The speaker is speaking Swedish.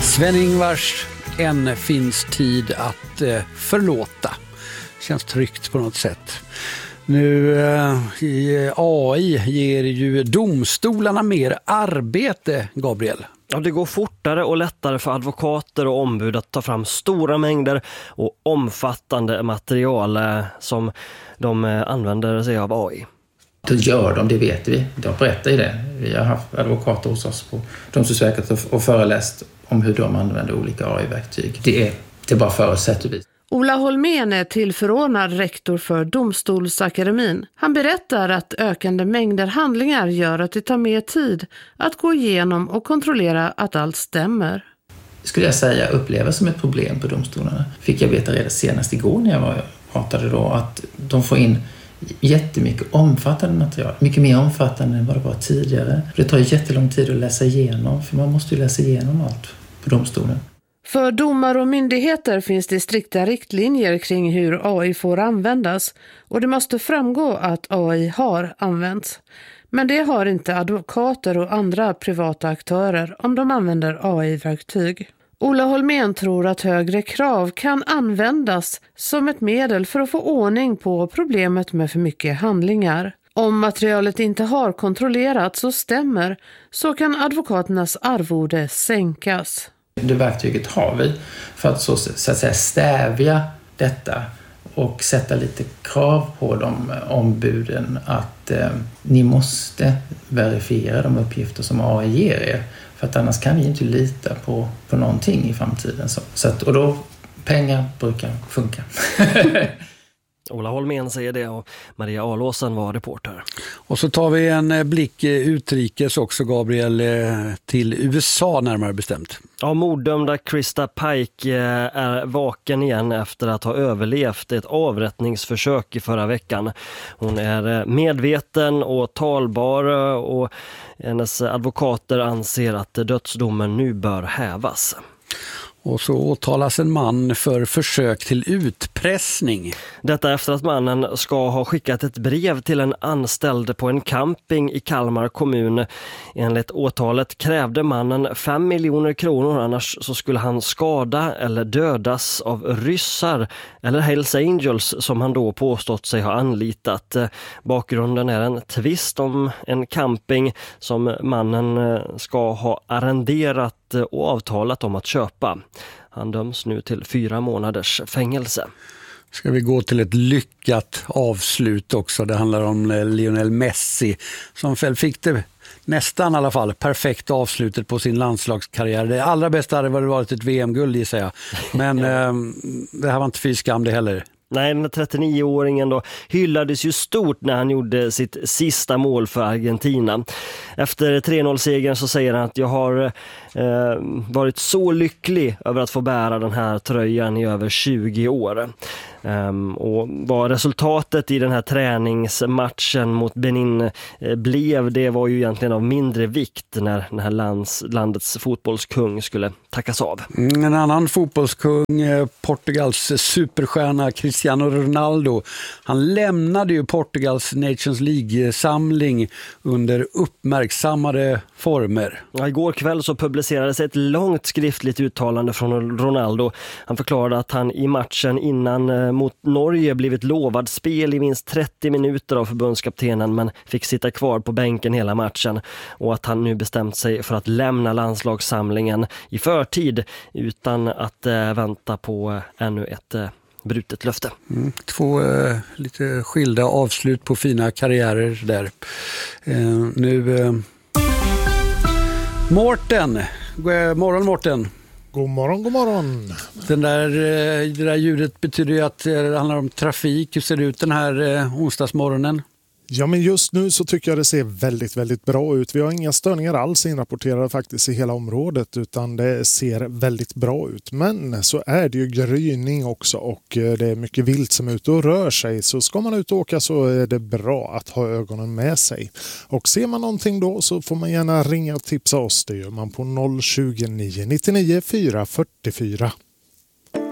Sven-Ingvars En finns tid att förlåta. Känns tryggt på något sätt. Nu AI ger ju domstolarna mer arbete, Gabriel. Ja, det går fortare och lättare för advokater och ombud att ta fram stora mängder och omfattande material som de använder sig av AI. Det gör de, det vet vi. De berättar ju det. Vi har haft advokater hos oss på Domstolsverket och föreläst om hur de använder olika AI-verktyg. Det är bara förutsättvis. Ola Holmén är tillförordnad rektor för Domstolsakademin. Han berättar att ökande mängder handlingar gör att det tar mer tid att gå igenom och kontrollera att allt stämmer. Skulle jag säga upplever som ett problem på domstolarna. Fick jag veta redan senast igår när jag pratade då att de får in jättemycket omfattande material. Mycket mer omfattande än vad det var tidigare. Det tar jättelång tid att läsa igenom för man måste ju läsa igenom allt på domstolen. För domar och myndigheter finns det strikta riktlinjer kring hur AI får användas och det måste framgå att AI har använts. Men det har inte advokater och andra privata aktörer om de använder AI-verktyg. Ola Holmén tror att högre krav kan användas som ett medel för att få ordning på problemet med för mycket handlingar. Om materialet inte har kontrollerats och stämmer så kan advokaternas arvode sänkas. Det verktyget har vi för att så att säga stävja detta och sätta lite krav på de ombuden att ni måste verifiera de uppgifter som AI ger er. För att annars kan ni inte lita på någonting i framtiden. Och då pengar brukar funka. Ola Holmén säger det och Maria Alåsen var reporter. Och så tar vi en blick utrikes också, Gabriel, till USA närmare bestämt. Ja, morddömda Krista Pike är vaken igen efter att ha överlevt ett avrättningsförsök i förra veckan. Hon är medveten och talbar och hennes advokater anser att dödsdomen nu bör hävas. Och så åtalas en man för försök till utpressning. Detta efter att mannen ska ha skickat ett brev till en anställd på en camping i Kalmar kommun. Enligt åtalet krävde mannen 5 miljoner kronor, annars så skulle han skada eller dödas av ryssar eller Hells Angels som han då påstått sig ha anlitat. Bakgrunden är en tvist om en camping som mannen ska ha arrenderat och avtalat om att köpa. Han döms nu till 4 månaders fängelse. Ska vi gå till ett lyckat avslut också. Det handlar om Lionel Messi som fick det nästan i alla fall perfekt avslutet på sin landslagskarriär. Det allra bästa hade varit ett VM-guld i sig. Men det här var inte fy skam det heller. Nej, den 39-åringen då hyllades ju stort när han gjorde sitt sista mål för Argentina. Efter 3-0-segern så säger han att jag har varit så lycklig över att få bära den här tröjan i över 20 år. Och vad resultatet i den här träningsmatchen mot Benin blev, det var ju egentligen av mindre vikt när den här landets fotbollskung skulle tackas av. En annan fotbollskung, Portugals superstjärna Cristiano Ronaldo, han lämnade ju Portugals Nations League-samling under uppmärksammade former. Ja, igår kväll så publicerades ett långt skriftligt uttalande från Ronaldo. Han förklarade att han i matchen innan mot Norge blivit lovad spel i minst 30 minuter av förbundskaptenen men fick sitta kvar på bänken hela matchen och att han nu bestämt sig för att lämna landslagssamlingen i förtid utan att vänta på ännu ett brutet löfte. 2 lite skilda avslut på fina karriärer där. Nu Mårten. Morgon Mårten. God morgon, god morgon. Det där ljudet betyder ju att det handlar om trafik. Hur ser det ut den här onsdagsmorgonen? Ja, men just nu så tycker jag det ser väldigt, väldigt bra ut. Vi har inga störningar alls inrapporterade faktiskt i hela området utan det ser väldigt bra ut. Men så är det ju gryning också och det är mycket vilt som är ute och rör sig. Så ska man ut och åka så är det bra att ha ögonen med sig. Och ser man någonting då så får man gärna ringa och tipsa oss. Det gör man på 020 999 444.